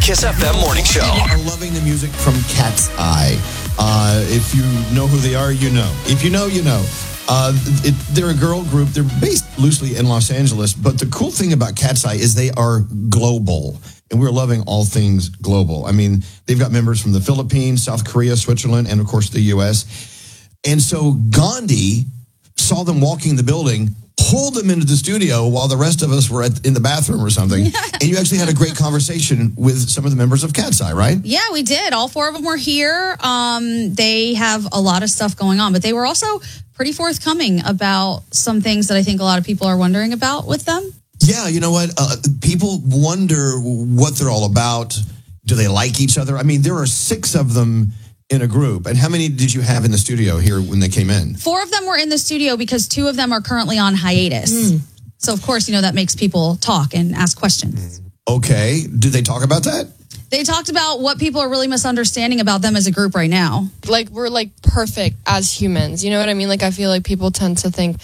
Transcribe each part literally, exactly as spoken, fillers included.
Kiss F M Morning Show. I'm loving the music from Cat's Eye. Uh, if you know who they are, you know. If you know, you know. Uh, it, they're a girl group. They're based loosely in Los Angeles. But the cool thing about Cat's Eye is they are global. And we're loving all things global. I mean, they've got members from the Philippines, South Korea, Switzerland, and, of course, the U S. And so Gandhi saw them walking the building, pulled them into the studio while the rest of us were at, in the bathroom or something. And you actually had a great conversation with some of the members of Cat's Eye, right? Yeah, we did. All four of them were here. Um, they have a lot of stuff going on, but they were also pretty forthcoming about some things that I think a lot of people are wondering about with them. Yeah, you know what? Uh, people wonder what they're all about. Do they like each other? I mean, there are six of them in a group. And how many did you have in the studio here when they came in? Four of them were in the studio because two of them are currently on hiatus. Mm. So, of course, you know, that makes people talk and ask questions. Okay. Did they talk about that? They talked about what people are really misunderstanding about them as a group right now. Like, we're, like, perfect as humans. You know what I mean? Like, I feel like people tend to think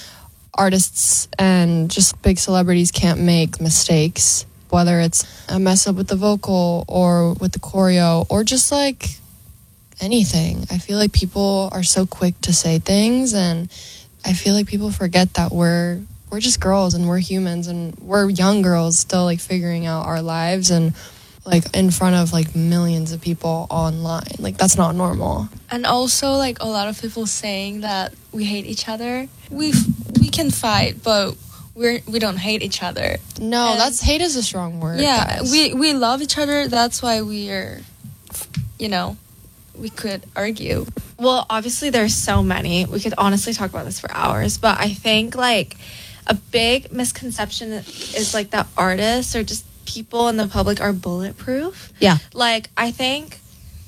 artists and just big celebrities can't make mistakes, whether it's a mess up with the vocal or with the choreo or just, like, anything. I feel like people are so quick to say things, and I feel like people forget that we're we're just girls and we're humans and we're young girls still like figuring out our lives and like in front of like millions of people online. Like that's not normal. And also like a lot of people saying that we hate each other. We we can fight, but we're we don't hate each other. No, and that's hate is a strong word. Yeah, guys. we we love each other. That's why we are, you know, we could argue. Well, obviously there's so many. We could honestly talk about this for hours, but I think like a big misconception is like that artists or just people in the public are bulletproof. Yeah. Like I think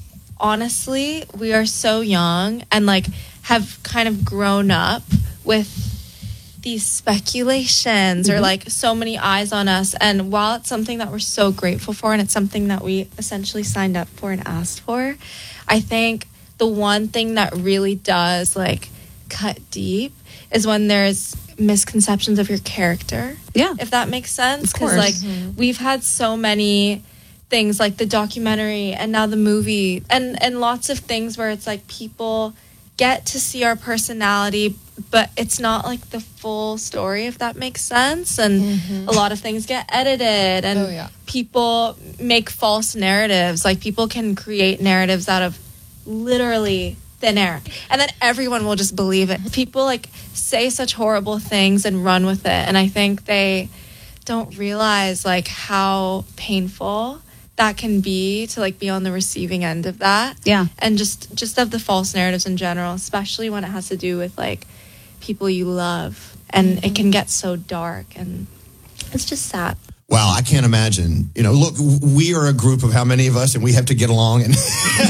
honestly we are so young and like have kind of grown up with these speculations mm-hmm. or like so many eyes on us, and while it's something that we're so grateful for and it's something that we essentially signed up for and asked for, I think the one thing that really does like cut deep is when there's misconceptions of your character. Yeah. If that makes sense. Because like mm-hmm. we've had so many things like the documentary and now the movie and, and lots of things where it's like people get to see our personality, but it's not like the full story, if that makes sense. And mm-hmm. a lot of things get edited and oh, yeah. people make false narratives. Like people can create narratives out of literally thin air, and then everyone will just believe it. People like say such horrible things and run with it, and I think they don't realize like how painful that can be to like be on the receiving end of that. Yeah. And just just of the false narratives in general, especially when it has to do with like people you love, and mm-hmm. it can get so dark, and it's just sad. Wow, I can't imagine. You know, look, we are a group of how many of us, and we have to get along. And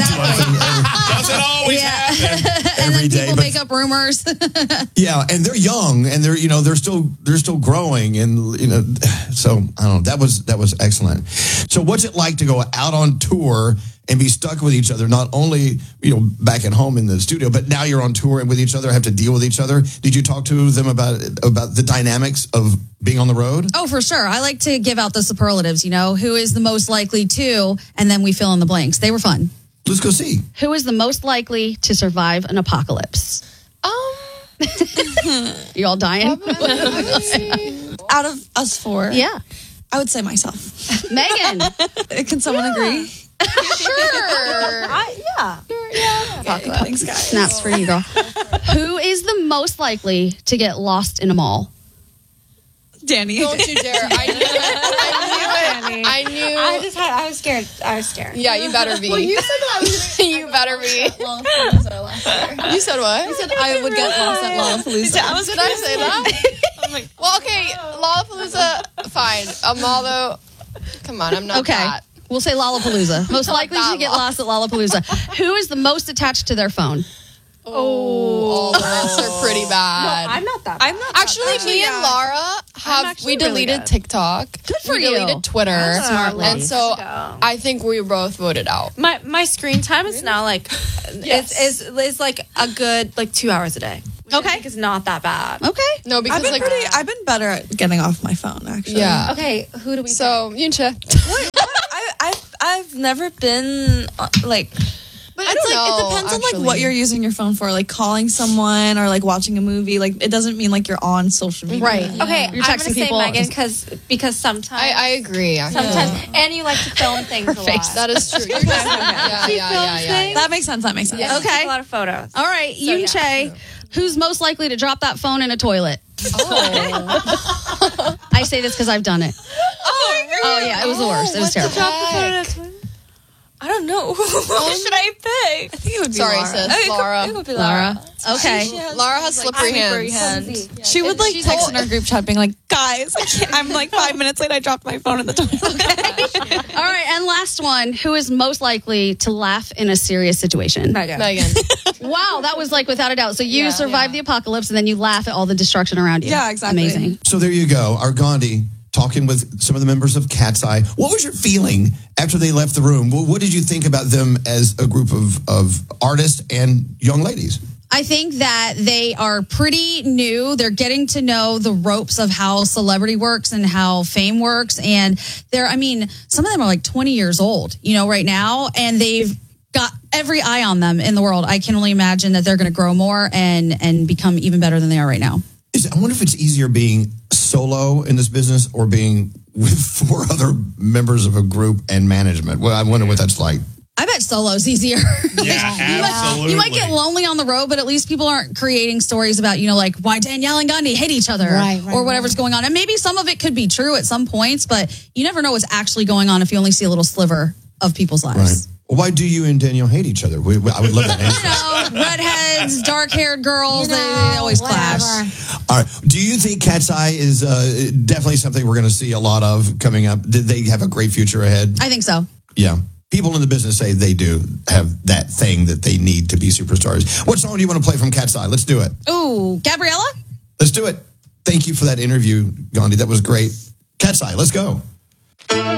doesn't always yeah. happen and every then day. People But, make up rumors. yeah, and they're young, and they're you know they're still they're still growing, and you know, so I don't know. That was that was excellent. So, what's it like to go out on tour and be stuck with each other? Not only you know back at home in the studio, but now you're on tour and with each other, have to deal with each other. Did you talk to them about about the dynamics of being on the road? Oh, for sure. I like to give out the superlatives, you know, who is the most likely to, and then we fill in the blanks. They were fun. Let's go see. Who is the most likely to survive an apocalypse? Um, You all dying? out of us four, Yeah. I would say myself. Megan. Can someone Yeah. agree? Sure. I, yeah. Yeah. Okay, thanks, guys. Snaps for you, girl. Who is the most likely to get lost in a mall? Danny. Don't you dare. I knew it. I knew it. I knew. I just had, I was scared. I was scared. Yeah, you better be. Well, you said that I was gonna You better be. Lollapalooza last year. You said what? You said I would get lost at Lollapalooza. I was Did I say that? I'm like, well, okay, Lollapalooza, fine. A mall, though, come on, I'm not Okay. that. We'll say Lollapalooza. Most Not likely that to get lost. lost at Lollapalooza. Who is the most attached to their phone? Oh, all the rest are pretty bad. I'm not that. I'm not. Actually, that me bad. and Laura have actually we deleted really good. TikTok. Good for we you. deleted Twitter. That's smart, and ladies. so Go. I think we both voted out. My my screen time is now like Yes. it's is is like a good like two hours a day. Which Okay. I think is not that bad. Okay. No, because I've been like pretty. I've been better at getting off my phone. Actually. yeah. Okay, who do we? So Yuncha, Wait, what? I, I, never been uh, like. But It's it's like like, it depends on like what you're using your phone for, like calling someone or like watching a movie. Like it doesn't mean like you're on social media. Right. Okay, You're I'm texting gonna say people. Megan because because sometimes I, I agree. Actually. sometimes and you like to film things a lot. That is true. You're just- yeah, yeah, yeah, yeah, yeah. That makes sense. That makes sense. Yeah, Okay. take a lot of photos. All right, Yoon Che, who's most likely to drop that phone in a toilet? Oh. I say this because I've done it. Oh, Oh yeah, it was the worst. It was terrible. Heck? I don't know. Who should I pick? I think it would be Sorry, Laura. sis. Oh, it could- Laura. It would be Laura. Laura. Okay. She has- Laura has she's, like, slippery slippery hands. hands. She would like She's text all- in our group chat being like, guys, I can't, I'm like five minutes late. I dropped my phone in the toilet. All right, and last one, who is most likely to laugh in a serious situation? Megan. Megan. Wow, that was like without a doubt. So you Yeah. survive the apocalypse and then you laugh at all the destruction around you. Yeah, exactly. Amazing. So there you go. Our Gandhi talking with some of the members of Cat's Eye. What was your feeling after they left the room? What, what did you think about them as a group of, of artists and young ladies? I think that they are pretty new. They're getting to know the ropes of how celebrity works and how fame works. And they're, I mean, some of them are like twenty years old, you know, right now. And they've got every eye on them in the world. I can only imagine that they're going to grow more and, and become even better than they are right now. Is, I wonder if it's easier being solo in this business or being with four other members of a group and management. Well, I wonder what that's like. I bet solo's easier. Yeah, you, might, absolutely. you might get lonely on the road, but at least people aren't creating stories about, you know, like why Danielle and Gandhi hate each other Right, right, or whatever's going on. And maybe some of it could be true at some points, but you never know what's actually going on if you only see a little sliver of people's Right. lives. Well, why do you and Danielle hate each other? We, we- I would love that answer. You know, redheads, dark-haired girls, they, they always clash. All right. Do you think Cat's Eye is uh, definitely something we're going to see a lot of coming up? Did they have a great future ahead? I think so. Yeah. People in the business say they do have that thing that they need to be superstars. What song do you want to play from Cat's Eye? Let's do it. Ooh, Gabriella? Let's do it. Thank you for that interview, Gandhi. That was great. Cat's Eye, let's go.